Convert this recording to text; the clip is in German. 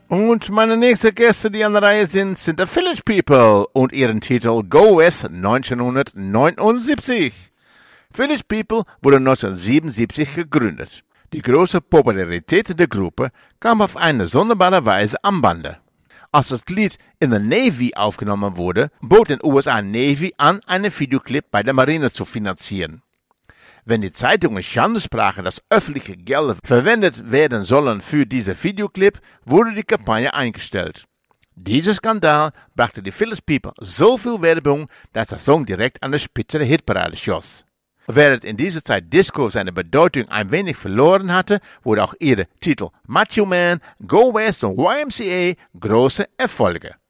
Und meine nächsten Gäste, die an der Reihe sind the Village People und ihren Titel Go West 1979. Village People wurde 1977 gegründet. Die große Popularität der Gruppe kam auf eine sonderbare Weise am Bande. Als das Lied in der Navy aufgenommen wurde, bot den USA Navy an, einen Videoclip bei der Marine zu finanzieren. Wenn die Zeitungen Schande sprachen, dass öffentliche Gelder verwendet werden sollen für diesen Videoclip, wurde die Kampagne eingestellt. Dieser Skandal brachte die Village People so viel Werbung, dass der Song direkt an der Spitze der Hitparade schoss. Während in dieser Zeit Disco seine Bedeutung ein wenig verloren hatte, wurde auch ihre Titel Macho Man, Go West und YMCA große Erfolge.